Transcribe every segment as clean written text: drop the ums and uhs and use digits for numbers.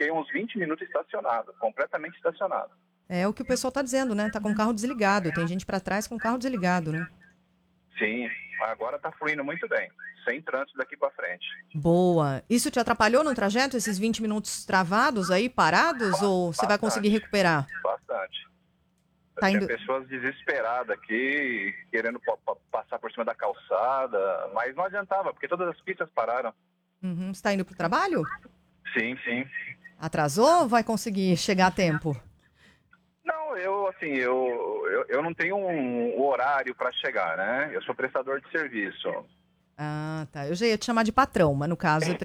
fiquei uns 20 minutos estacionado, completamente estacionado. É o que o pessoal tá dizendo, né? Tá com o carro desligado. Tem gente para trás com o carro desligado, né? Sim, agora tá fluindo muito bem, sem trânsito daqui para frente. Boa. Isso te atrapalhou no trajeto, esses 20 minutos travados aí, parados, ou você vai conseguir recuperar? Bastante. Tá Tinha indo... pessoas desesperadas aqui, querendo passar por cima da calçada, mas não adiantava, porque todas as pistas pararam. Uhum. Você tá indo pro trabalho? Sim, sim. Atrasou ou vai conseguir chegar a tempo? Não, eu não tenho um horário para chegar, né? Eu sou prestador de serviço. Ah, tá. Eu já ia te chamar de patrão, mas no caso... E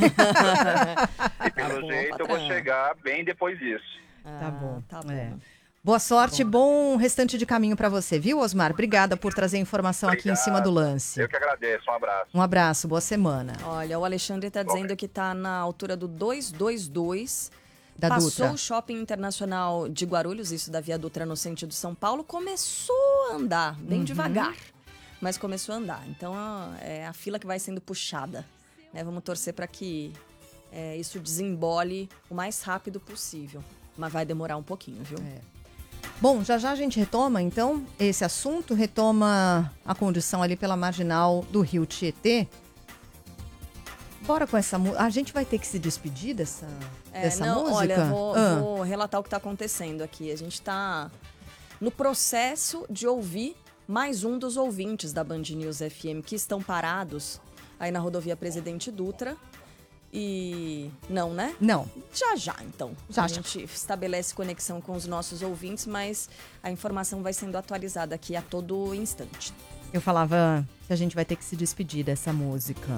pelo jeito patrão. eu vou chegar bem depois disso. Tá bom. Tá bom. É. Boa sorte, bom restante de caminho para você, viu, Osmar? Obrigada por trazer informação aqui em cima do lance. Eu que agradeço, um abraço. Um abraço, boa semana. Olha, o Alexandre está dizendo que está na altura do 222. Da Passou Dutra. o Shopping Internacional de Guarulhos, isso da Via Dutra no sentido São Paulo, começou a andar, bem devagar, mas começou a andar. Então é a fila que vai sendo puxada, né? Vamos torcer para que isso desembole o mais rápido possível, mas vai demorar um pouquinho, viu? Bom, já já a gente retoma, então, esse assunto, retoma a condição ali pela marginal do Rio Tietê. Bora com essa música. A gente vai ter que se despedir dessa música? Olha, vou relatar o que está acontecendo aqui. A gente está no processo de ouvir mais um dos ouvintes da Band News FM que estão parados aí na rodovia Presidente Dutra. E não, né? Não. Já, então. Já. A gente estabelece conexão com os nossos ouvintes, mas a informação vai sendo atualizada aqui a todo instante. Eu falava que a gente vai ter que se despedir dessa música.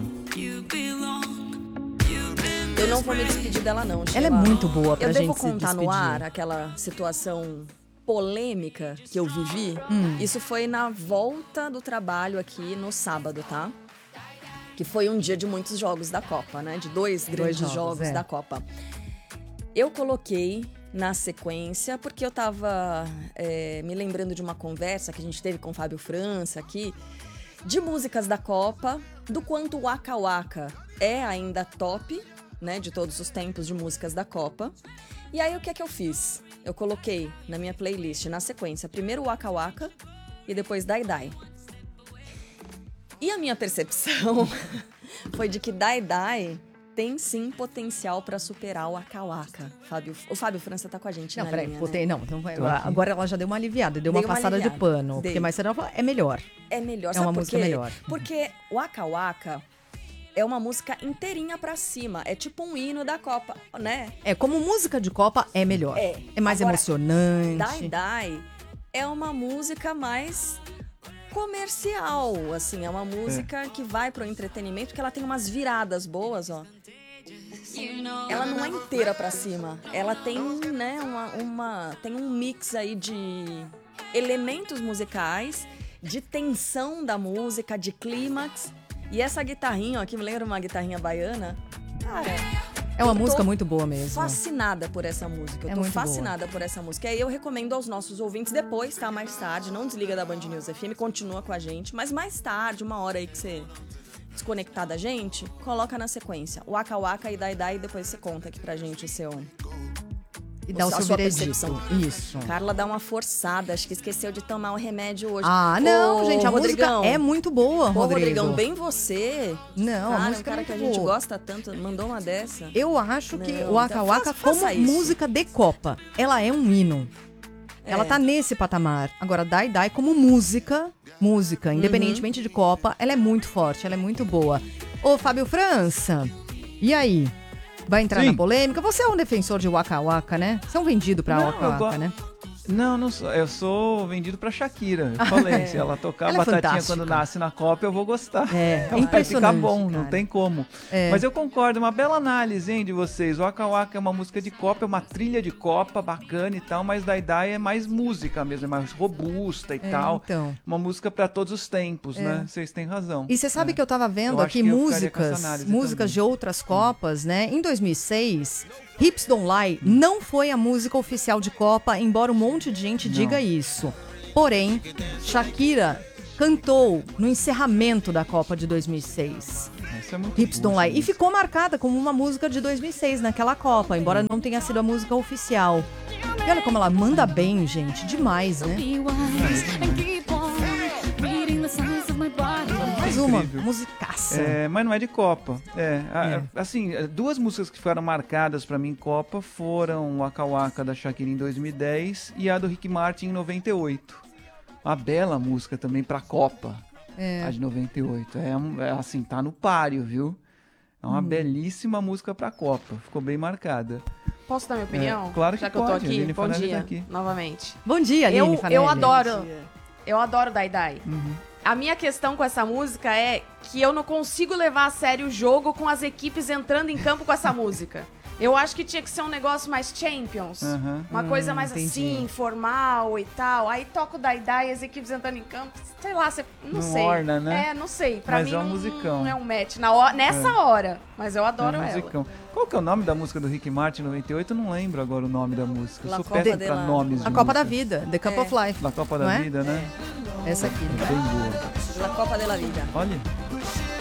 Eu não vou me despedir dela, não, Sheila. Ela é muito boa pra gente se despedir. Eu devo contar no ar aquela situação polêmica que eu vivi? Isso foi na volta do trabalho aqui no sábado, tá? Que foi um dia de muitos jogos da Copa, né? De dois grandes jogos da Copa. Eu coloquei na sequência, porque eu tava me lembrando de uma conversa que a gente teve com o Fábio França aqui, de músicas da Copa, do quanto o Waka Waka é ainda top, né? De todos os tempos de músicas da Copa. E aí, o que é que eu fiz? Eu coloquei na minha playlist, na sequência, primeiro o Waka Waka e depois Dai Dai. E a minha percepção foi de que Dai Dai tem sim potencial para superar o Waka Waka. O Fábio França tá com a gente na linha, né? Não vai. Agora ela já deu uma aliviada, deu uma passada de pano. Porque mais cedo ela falou, é melhor. É melhor, sabe por quê? É uma música melhor. Porque Waka Waka é uma música inteirinha pra cima. É tipo um hino da Copa, né? Como música de Copa, é melhor. É mais emocionante. Dai Dai é uma música mais comercial, assim, é uma música que vai pro entretenimento, que ela tem umas viradas boas, ó. Ela não é inteira pra cima, ela tem, né, tem um mix aí de elementos musicais, de tensão da música, de clímax, e essa guitarrinha, ó, que me lembra uma guitarrinha baiana, cara... É uma música muito boa mesmo. Fascinada por essa música. Eu tô fascinada por essa música. E aí eu recomendo aos nossos ouvintes depois, tá? Mais tarde. Não desliga da Band News FM, continua com a gente. Mas mais tarde, uma hora aí que você desconectar da gente, coloca na sequência. Waka Waka e Dai Dai e depois você conta aqui pra gente o seu... E dá o seu percepção. Isso. Carla dá uma forçada, acho que esqueceu de tomar o remédio hoje. Ah, não, gente, a Rodrigão, música é muito boa, Rodrigo. Rodrigão, bem você. Não, cara, a música um cara é que a muito gente boa. gosta tanto, mandou uma dessa. Eu acho que o Não, Waka então Waka, faça como isso. música de Copa, ela é um hino. Ela tá nesse patamar. Agora, Dai Dai como música, independentemente de Copa, ela é muito forte, ela é muito boa. Ô, Fábio França, e aí? Vai entrar na polêmica? Você é um defensor de Waka Waka, né? Você é um vendido pra Waka Waka, né? Não sou. Eu sou vendido pra Shakira. Eu falei, se ela tocar Ela é batatinha fantástica. quando nasce na Copa, eu vou gostar. É Vai impressionante, ficar bom, cara. não tem como. Mas eu concordo, uma bela análise, hein, de vocês. O Waka Waka é uma música de Copa, é uma trilha de Copa, bacana e tal, mas Dai Dai é mais música mesmo, é mais robusta e tal. Então. Uma música pra todos os tempos, né? Vocês têm razão. E você sabe que eu tava vendo Eu aqui acho que eu ficaria com essa análise músicas também. de outras Copas, né? Em 2006, Hips Don't Lie não foi a música oficial de Copa, embora um monte de gente diga isso. Porém, Shakira cantou no encerramento da Copa de 2006. Essa é muito Hips boa, Don't Lie. essa E ficou marcada como uma música de 2006 naquela Copa, embora não tenha sido a música oficial. E olha como ela manda bem, gente. Demais, né? Mais uma musicaça. Mas não é de Copa. Assim, duas músicas que ficaram marcadas pra mim em Copa foram o Waka Waka da Shakira em 2010 e a do Rick Martin em 98. Uma bela música também pra Copa. A de 98. Assim, tá no páreo, viu? É uma belíssima música pra Copa. Ficou bem marcada. Posso dar minha opinião? Claro que já que pode. eu tô aqui. Bom dia, tá aqui. novamente. Bom dia, Aline Fanelli. Eu adoro Dai Dai. A minha questão com essa música é que eu não consigo levar a sério o jogo com as equipes entrando em campo com essa música. Eu acho que tinha que ser um negócio mais Champions. Uma coisa mais assim, formal e tal. Aí toca o Dai Dai, as equipes entrando em campo. Sei lá, não sei. Orna, né? Não sei. Pra Mas mim é um musicão. não é um match nessa hora. Mas eu adoro ela. Musicão. Qual que é o nome da música do Rick Martin em 98? Eu não lembro agora o nome da música. Eu sou Copa péssimo pra nomes de A Copa música. da Vida, The Cup of Life. Da Copa Não da é? Vida, né? Essa aqui. Bem boa. La Copa de la Vida. Olha.